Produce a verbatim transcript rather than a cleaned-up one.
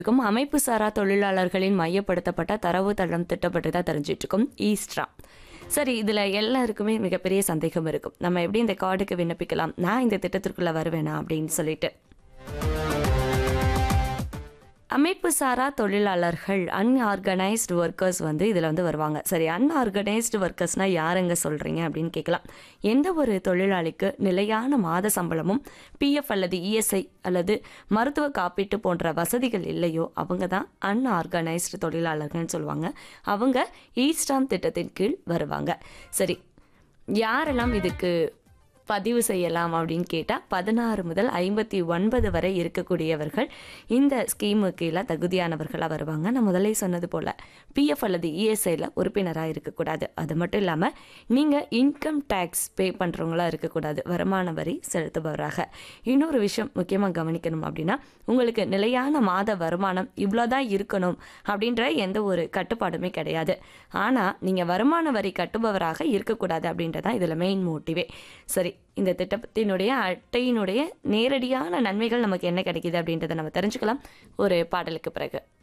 இருக்கும் அமைப்பு சாரா தொழிலாளர்களின் மையப்படுத்தப்பட்ட தரவு தளம் திட்டம் பற்றி தான் தெரிஞ்சிட்டு இருக்கோம் ஈஸ்ட்ரா. சரி, இதில் எல்லாருக்குமே மிகப்பெரிய சந்தேகம் இருக்கும். நம்ம எப்படி இந்த கார்டுக்கு விண்ணப்பிக்கலாம், நான் இந்த திட்டத்திற்குள்ளே வருவேனா அப்படின்னு சொல்லிட்டு. அமைப்பு சாரா தொழிலாளர்கள் அன்ஆர்கனைஸ்டு ஒர்க்கர்ஸ் வந்து இதில் வந்து வருவாங்க. சரி, அன்ஆர்கனைஸ்டு ஒர்க்கர்ஸ்னால் யாருங்க சொல்கிறீங்க அப்படின்னு கேட்கலாம். எந்த ஒரு தொழிலாளிக்கு நிலையான மாத சம்பளமும் பிஎஃப் அல்லது இஎஸ்ஐ அல்லது மருத்துவ காப்பீட்டு போன்ற வசதிகள் இல்லையோ அவங்க தான் அன்ஆர்கனைஸ்டு தொழிலாளர்கள்னு சொல்லுவாங்க. அவங்க ஈஸ்டாம் திட்டத்தின் கீழ் வருவாங்க. சரி, யாரெல்லாம் இதுக்கு பதிவு செய்யலாம் அப்படின்னு கேட்டால் பதினாறு முதல் ஐம்பத்தி ஒன்பது வரை இருக்கக்கூடியவர்கள் இந்த ஸ்கீமு கீழே தகுதியானவர்களாக வருவாங்க. நான் முதலே சொன்னது போல் பிஎஃப் அல்லது இஎஸ்ஐயில் உறுப்பினராக இருக்கக்கூடாது. அது மட்டும் இல்லாமல் நீங்கள் இன்கம் டேக்ஸ் பே பண்ணுறவங்களா இருக்கக்கூடாது, வருமான வரி செலுத்துபவராக. இன்னொரு விஷயம் முக்கியமாக கவனிக்கணும் அப்படின்னா, உங்களுக்கு நிலையான மாத வருமானம் இவ்வளோதான் இருக்கணும் அப்படின்ற எந்த ஒரு கட்டுப்பாடுமே கிடையாது. ஆனால் நீங்கள் வருமான வரி கட்டுபவராக இருக்கக்கூடாது அப்படின்றதான் இதில் மெயின் மோட்டிவே. சரி, இந்த திட்டத்தினுடைய அட்டையினுடைய நேரடியான நன்மைகள் நமக்கு என்ன கிடைக்குது அப்படின்றத நம்ம தெரிஞ்சுக்கலாம் ஒரு பாடலுக்கு பிறகு.